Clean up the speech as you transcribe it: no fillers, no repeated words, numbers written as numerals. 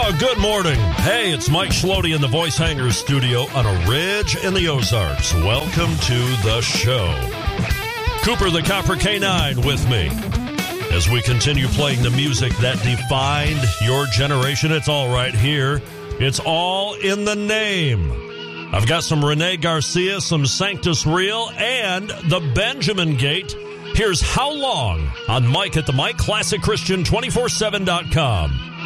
Good morning. Hey, it's Mike Schlote in the Voice Hangers studio on a ridge in the Ozarks. Welcome to the show. Cooper the Copper K9 with me as we continue playing the music that defined your generation. It's all right here. It's all in the name. I've got some Rene Garcia, some Sanctus Real, and the Benjamin Gate. Here's How Long on Mike at the Mike Classic Christian 247.com.